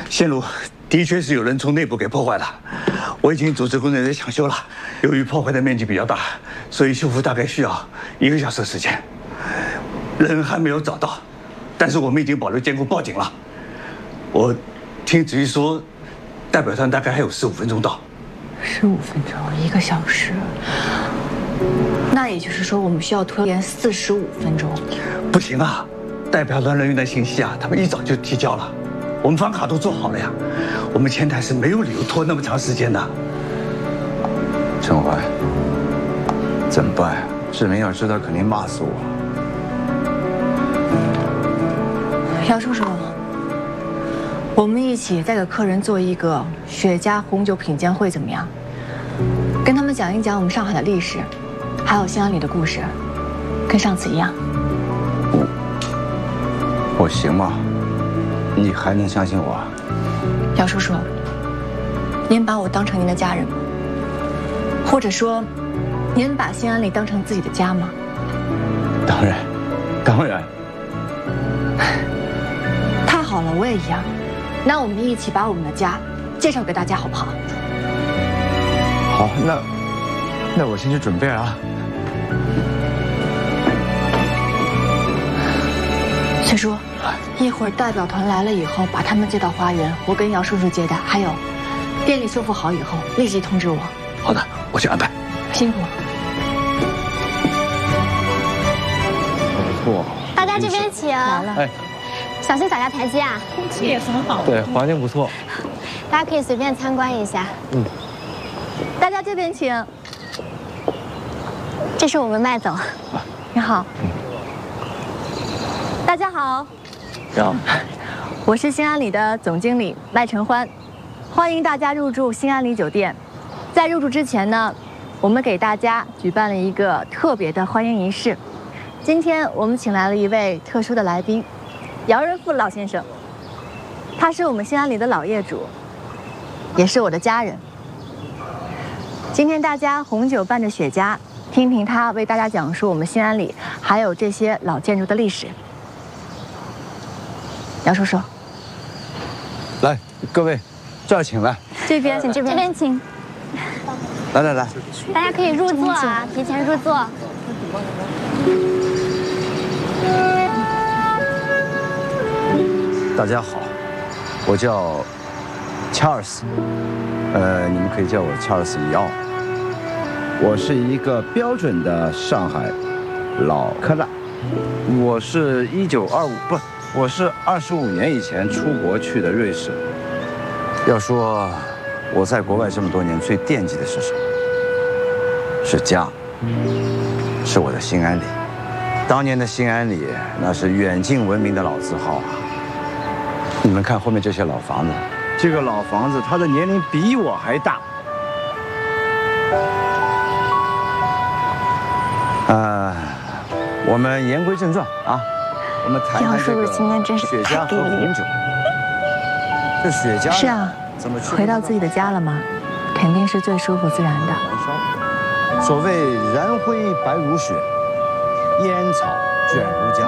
线路的确是有人从内部给破坏的，我已经组织工作人员抢修了。由于破坏的面积比较大，所以修复大概需要1个小时的时间。人还没有找到，但是我们已经保留监控报警了。我听子玉说，代表团大概还有15分钟到。 15分钟，1个小时。那也就是说，我们需要拖延45分钟。 不行啊，代表团人员的信息啊，他们一早就提交了，我们房卡都做好了呀。我们前台是没有理由拖那么长时间的。 陈怀，怎么办呀？志明要知道，肯定骂死我。 姚叔叔，我们一起再给客人做一个雪茄红酒品鉴会怎么样？跟他们讲一讲我们上海的历史，还有兴安里的故事，跟上次一样。 我行吗？你还能相信我啊？ 姚叔叔，您把我当成您的家人吗？或者说，您把兴安里当成自己的家吗？ 当然，当然。 太好了，我也一样。那我们一起把我们的家介绍给大家，好不好？ 好，那我先去准备啊。 崔叔，一会儿代表团来了以后，把他们接到花园，我跟姚叔叔接待。还有，电力修复好以后，立即通知我。 好的，我去安排。 辛苦。 不错。 大家这边请。 来了。 哎， 小心洒下台阶啊！ 空气也很好。 对，环境不错。 大家可以随便参观一下。 大家这边请。 这是我们麦总。 你好。大家好。 你好。 我是兴安里的总经理麦承欢，欢迎大家入住兴安里酒店。在入住之前呢，我们给大家举办了一个特别的欢迎仪式。今天我们请来了一位特殊的来宾，姚仁富老先生。他是我们兴安里的老业主，也是我的家人。今天大家红酒伴着雪茄，听听他为大家讲述我们兴安里还有这些老建筑的历史。姚叔叔， 来，各位，这儿请来。 这边请这边。 这边请。 来， 大家可以入座啊，提前入座。 大家好，我叫查尔斯，你们可以叫我查尔斯·里奥。我是一个标准的上海老克拉。我是我是25年以前出国去的瑞士。要说我在国外这么多年，最惦记的是什么？是家，是我的兴安里。当年的兴安里，那是远近闻名的老字号啊。你们看后面这些老房子，这个老房子它的年龄比我还大。我们言归正传啊，我们谈谈这个雪茄和红酒。这雪茄是啊，回到自己的家了吗？肯定是最舒服自然的。 所谓燃灰白如雪，烟草卷如浆。